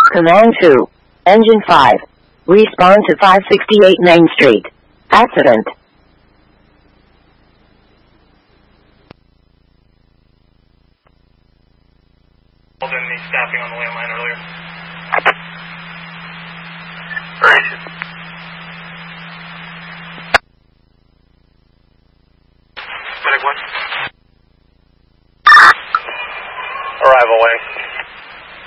Command 2. Engine 5. Respond to 568 Main Street. Accident. Called in the staffing on the landline earlier. Right. Medic 1. Arrival way.